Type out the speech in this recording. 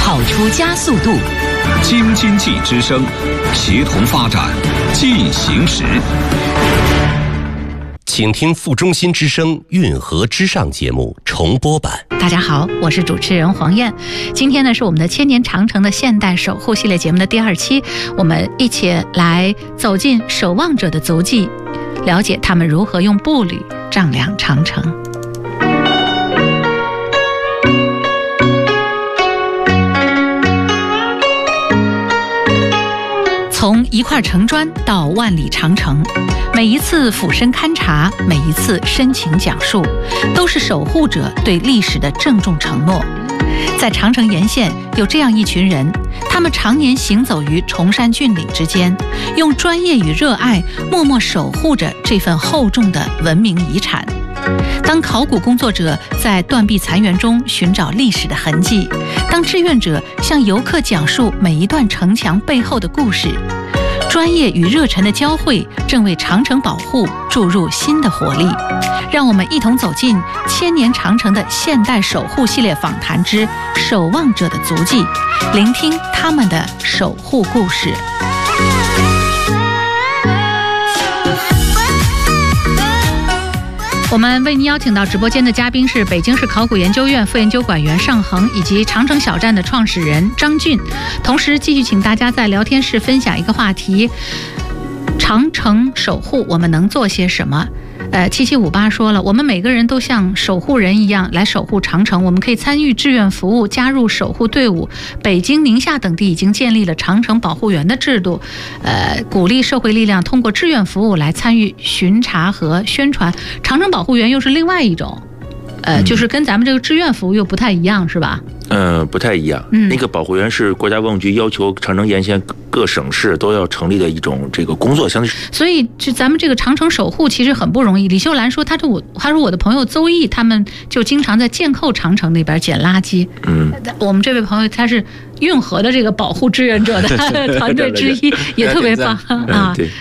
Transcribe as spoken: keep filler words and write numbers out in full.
跑出加速度。 京津冀之声，协同发展进行时。 请听副中心之声运河之上节目重播版。 大家好，我是主持人黄燕。今天呢是我们的千年长城的现代守护系列节目的第二期，我们一起来走进守望者的足迹，了解他们如何用步履丈量长城。从一块城砖到万里长城，每一次俯身勘察，每一次深情讲述，都是守护者对历史的郑重承诺。在长城沿线有这样一群人，他们常年行走于崇山峻岭之间，用专业与热爱默默守护着这份厚重的文明遗产。当考古工作者在断壁残垣中寻找历史的痕迹，当志愿者向游客讲述每一段城墙背后的故事，专业与热忱的交汇正为长城保护注入新的活力。让我们一同走进千年长城的现代守护系列访谈之守望者的足迹，聆听他们的守护故事。我们为您邀请到直播间的嘉宾是北京市考古研究院副研究馆员尚恒，以及长城小站的创始人张俊。同时继续请大家在聊天室分享一个话题：长城守护我们能做些什么？呃，七七五八说了，我们每个人都像守护人一样来守护长城，我们可以参与志愿服务，加入守护队伍。北京、宁夏等地已经建立了长城保护员的制度，呃，鼓励社会力量通过志愿服务来参与巡查和宣传。长城保护员又是另外一种，呃，就是跟咱们这个志愿服务又不太一样，是吧？ 嗯，不太一样。嗯，那个保护员是国家文物局要求长城沿线各省市都要成立的一种这个工作，相对。 所以，就咱们这个长城守护其实很不容易。李秀兰说，他说我，他说我的朋友邹毅他们就经常在建寇长城那边捡垃圾。嗯，我们这位朋友他是运河的这个保护志愿者的团队之一，也特别棒啊。